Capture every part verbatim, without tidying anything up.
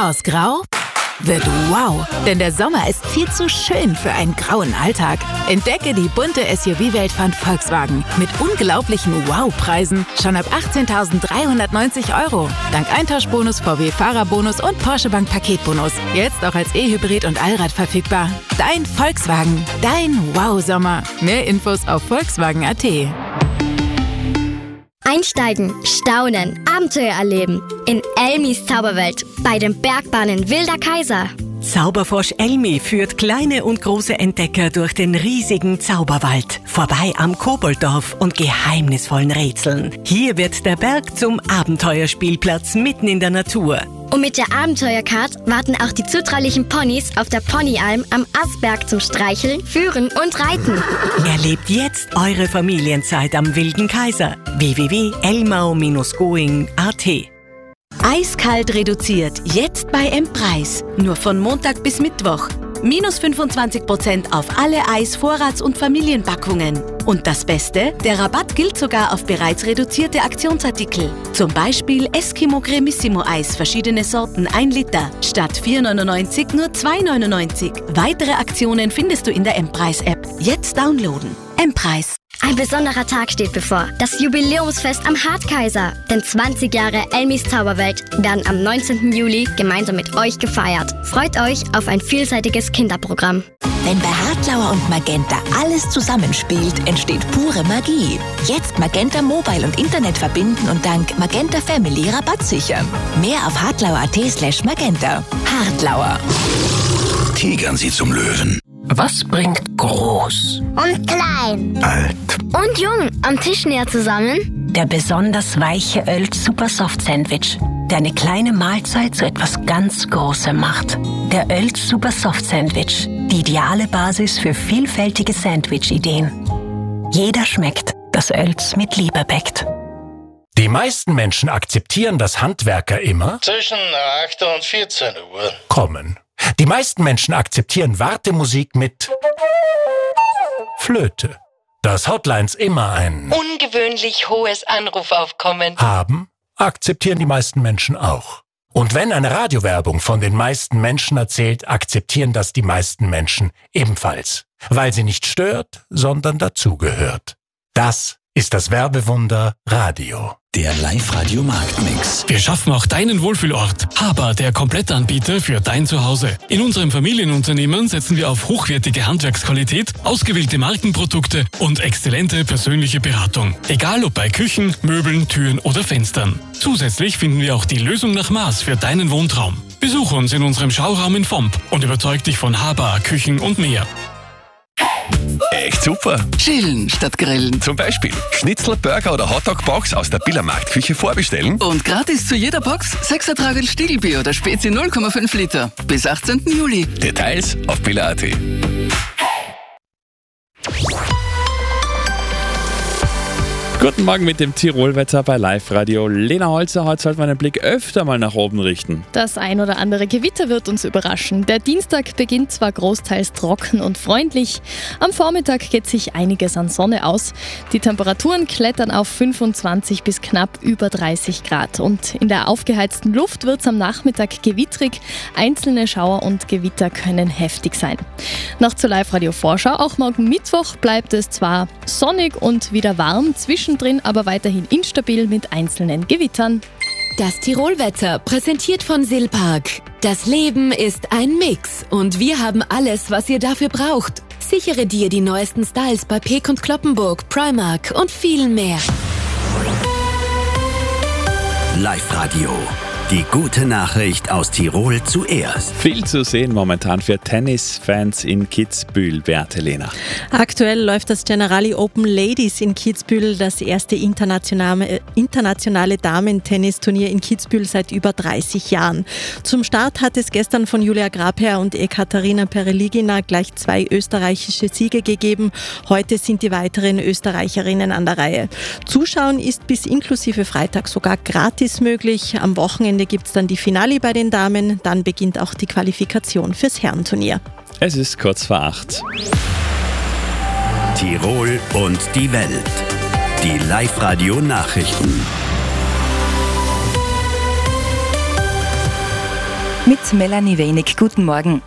Aus Grau wird wow, denn der Sommer ist viel zu schön für einen grauen Alltag. Entdecke die bunte S U V-Welt von Volkswagen mit unglaublichen Wow-Preisen schon ab achtzehntausenddreihundertneunzig Euro. Dank Eintauschbonus, V W-Fahrerbonus und Porsche Bank Paketbonus. Jetzt auch als E-Hybrid und Allrad verfügbar. Dein Volkswagen, dein Wow-Sommer. Mehr Infos auf volkswagen punkt a t. Einsteigen, staunen, Abenteuer erleben. In Elmis Zauberwelt bei den Bergbahnen Wilder Kaiser. Zauberfrosch Elmi führt kleine und große Entdecker durch den riesigen Zauberwald. Vorbei am Kobolddorf und geheimnisvollen Rätseln. Hier wird der Berg zum Abenteuerspielplatz mitten in der Natur. Und mit der Abenteuercard warten auch die zutraulichen Ponys auf der Ponyalm am Asberg zum Streicheln, Führen und Reiten. Erlebt jetzt eure Familienzeit am Wilden Kaiser. w w w punkt elmau Bindestrich going punkt a t. Eiskalt reduziert, jetzt bei M-Preis. Nur von Montag bis Mittwoch. Minus fünfundzwanzig Prozent auf alle Eis-, Vorrats- und Familienpackungen. Und das Beste, der Rabatt gilt sogar auf bereits reduzierte Aktionsartikel. Zum Beispiel Eskimo Cremissimo Eis, verschiedene Sorten, ein Liter. Statt vier neunundneunzig nur zwei neunundneunzig. Weitere Aktionen findest du in der M-Preis-App. Jetzt downloaden. M-Preis. Ein besonderer Tag steht bevor. Das Jubiläumsfest am Hartkaiser. Denn zwanzig Jahre Elmis Zauberwelt werden am neunzehnten Juli gemeinsam mit euch gefeiert. Freut euch auf ein vielseitiges Kinderprogramm. Wenn bei Hartlauer und Magenta alles zusammenspielt, entsteht pure Magie. Jetzt Magenta Mobile und Internet verbinden und dank Magenta Family Rabatt sichern. Mehr auf hartlauer punkt a t slash magenta. Hartlauer. Tigern Sie zum Löwen. Was bringt groß Und klein. Alt. Und jung am Tisch näher zusammen? der besonders weiche Oelz Super Soft Sandwich, der eine kleine Mahlzeit zu etwas ganz Großem macht? Der Oelz Super Soft Sandwich, die ideale Basis für vielfältige Sandwich-Ideen. Jeder schmeckt, das Oelz mit Liebe bäckt. Die meisten Menschen akzeptieren, dass Handwerker immer zwischen acht und vierzehn Uhr kommen. Die meisten Menschen akzeptieren Wartemusik mit Flöte. Dass Hotlines immer ein ungewöhnlich hohes Anrufaufkommen haben, akzeptieren die meisten Menschen auch. Und wenn eine Radiowerbung von den meisten Menschen erzählt, akzeptieren das die meisten Menschen ebenfalls. Weil sie nicht stört, sondern dazugehört. Das ist das Werbewunder Radio. Der Live-Radio-Marktmix. Wir schaffen auch deinen Wohlfühlort. Haber, der Komplettanbieter für dein Zuhause. In unserem Familienunternehmen setzen wir auf hochwertige Handwerksqualität, ausgewählte Markenprodukte und exzellente persönliche Beratung. Egal ob bei Küchen, Möbeln, Türen oder Fenstern. Zusätzlich finden wir auch die Lösung nach Maß für deinen Wohntraum. Besuche uns in unserem Schauraum in Vomp und überzeug dich von Haber, Küchen und mehr. Echt super. Chillen statt grillen. Zum Beispiel Schnitzel, Burger oder Hotdog-Box aus der Billermarktküche vorbestellen. Und gratis zu jeder Box sechser Tragel Stiegelbier oder Spezi null Komma fünf Liter. Bis achtzehnten Juli. Details auf biller punkt a t. Guten Morgen mit dem Tirolwetter bei Live-Radio. Lena Holzer, heute sollte man den Blick öfter mal nach oben richten. Das ein oder andere Gewitter wird uns überraschen. Der Dienstag beginnt zwar großteils trocken und freundlich. Am Vormittag geht sich einiges an Sonne aus. Die Temperaturen klettern auf fünfundzwanzig bis knapp über dreißig Grad. Und in der aufgeheizten Luft wird es am Nachmittag gewittrig. Einzelne Schauer und Gewitter können heftig sein. Noch zur Live-Radio-Vorschau. Auch morgen Mittwoch bleibt es zwar sonnig und wieder warm, zwischen drin, aber weiterhin instabil mit einzelnen Gewittern. Das Tirolwetter präsentiert von Silpark. Das Leben ist ein Mix und wir haben alles, was ihr dafür braucht. Sichere dir die neuesten Styles bei Peek und Cloppenburg, Primark und viel mehr. Live-Radio. Die gute Nachricht aus Tirol zuerst. Viel zu sehen momentan für Tennisfans in Kitzbühel, Beate Lena. Aktuell läuft das Generali Open Ladies in Kitzbühel, das erste internationale, internationale Damen-Tennisturnier in Kitzbühel seit über dreißig Jahren. Zum Start hat es gestern von Julia Grabherr und Ekaterina Pereligina gleich zwei österreichische Siege gegeben. Heute sind die weiteren Österreicherinnen an der Reihe. Zuschauen ist bis inklusive Freitag sogar gratis möglich. Am Wochenende gibt es dann die Finale bei den Damen, dann beginnt auch die Qualifikation fürs Herrenturnier. Es ist kurz vor acht. Tirol und die Welt. Die Live-Radio-Nachrichten. Mit mit Melanie Wenig. Guten Morgen.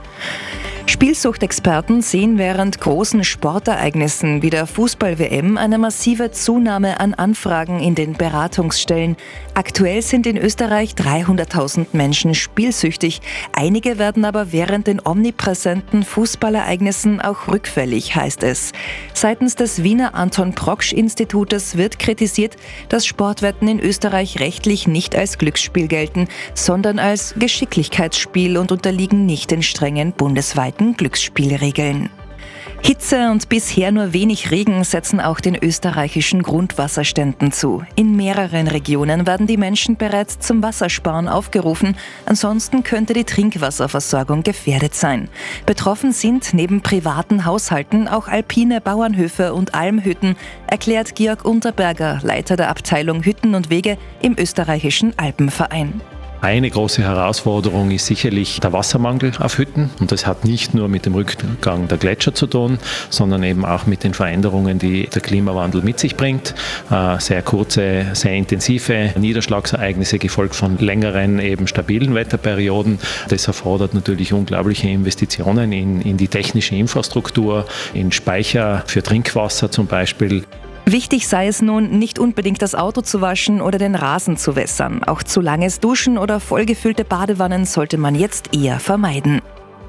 Spielsuchtexperten sehen während großen Sportereignissen wie der Fußball-W M eine massive Zunahme an Anfragen in den Beratungsstellen. Aktuell sind in Österreich dreihunderttausend Menschen spielsüchtig. Einige werden aber während den omnipräsenten Fußballereignissen auch rückfällig, heißt es. Seitens des Wiener Anton-Proksch-Institutes wird kritisiert, dass Sportwetten in Österreich rechtlich nicht als Glücksspiel gelten, sondern als Geschicklichkeitsspiel und unterliegen nicht den strengen bundesweiten Glücksspielregeln. Hitze und bisher nur wenig Regen setzen auch den österreichischen Grundwasserständen zu. In mehreren Regionen werden die Menschen bereits zum Wassersparen aufgerufen. Ansonsten könnte die Trinkwasserversorgung gefährdet sein. Betroffen sind neben privaten Haushalten auch alpine Bauernhöfe und Almhütten, erklärt Georg Unterberger, Leiter der Abteilung Hütten und Wege im österreichischen Alpenverein. Eine große Herausforderung ist sicherlich der Wassermangel auf Hütten. Und das hat nicht nur mit dem Rückgang der Gletscher zu tun, sondern eben auch mit den Veränderungen, die der Klimawandel mit sich bringt. Sehr kurze, sehr intensive Niederschlagsereignisse, gefolgt von längeren, eben stabilen Wetterperioden. Das erfordert natürlich unglaubliche Investitionen in, in die technische Infrastruktur, in Speicher für Trinkwasser zum Beispiel. Wichtig sei es nun, nicht unbedingt das Auto zu waschen oder den Rasen zu wässern. Auch zu langes Duschen oder vollgefüllte Badewannen sollte man jetzt eher vermeiden.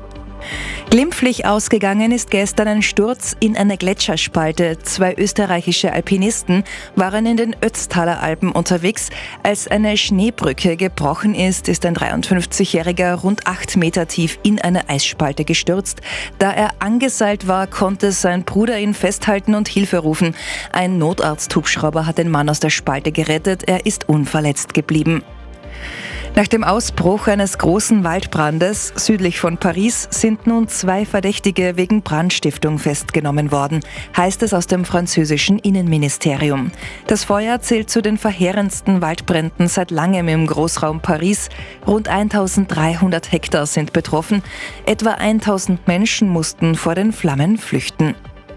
Glimpflich ausgegangen ist gestern ein Sturz in eine Gletscherspalte. Zwei österreichische Alpinisten waren in den Ötztaler Alpen unterwegs. Als eine Schneebrücke gebrochen ist, ist ein dreiundfünfzigjähriger rund acht Meter tief in eine Eisspalte gestürzt. Da er angeseilt war, konnte sein Bruder ihn festhalten und Hilfe rufen. Ein Notarzthubschrauber hat den Mann aus der Spalte gerettet. Er ist unverletzt geblieben. Nach dem Ausbruch eines großen Waldbrandes südlich von Paris sind nun zwei Verdächtige wegen Brandstiftung festgenommen worden, heißt es aus dem französischen Innenministerium. Das Feuer zählt zu den verheerendsten Waldbränden seit langem im Großraum Paris. Rund eintausenddreihundert Hektar sind betroffen. Etwa tausend Menschen mussten vor den Flammen flüchten.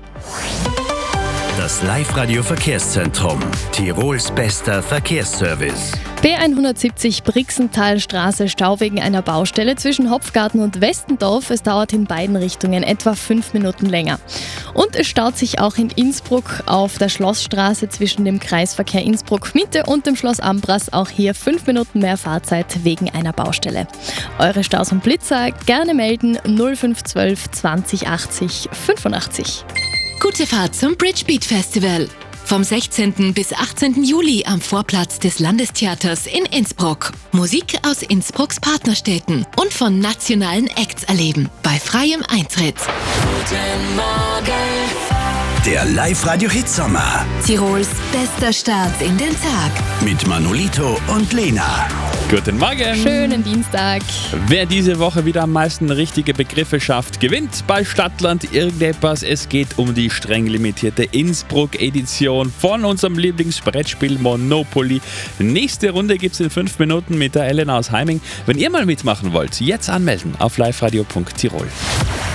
Das Live-Radio-Verkehrszentrum. Tirols bester Verkehrsservice. B hundertsiebzig Brixenthalstraße, Stau wegen einer Baustelle zwischen Hopfgarten und Westendorf. Es dauert in beiden Richtungen etwa fünf Minuten länger. Und es staut sich auch in Innsbruck auf der Schlossstraße zwischen dem Kreisverkehr Innsbruck Mitte und dem Schloss Ambras. Auch hier fünf Minuten mehr Fahrzeit wegen einer Baustelle. Eure Staus und Blitzer gerne melden null fünf zwölf zwanzig achtzig fünfundachtzig. Gute Fahrt zum Bridgebeat Festival. Vom sechzehnten bis achtzehnten Juli am Vorplatz des Landestheaters in Innsbruck. Musik aus Innsbrucks Partnerstädten und von nationalen Acts erleben. Bei freiem Eintritt. Guten Morgen. Der Live-Radio-Hitsommer. Tirols bester Start in den Tag. Mit Manolito und Lena. Guten Morgen. Schönen Dienstag. Wer diese Woche wieder am meisten richtige Begriffe schafft, gewinnt bei Stadtland irgendetwas. Es geht um die streng limitierte Innsbruck-Edition von unserem Lieblingsbrettspiel Monopoly. Nächste Runde gibt es in fünf Minuten mit der Elena aus Heiming. Wenn ihr mal mitmachen wollt, jetzt anmelden auf liveradio punkt tirol.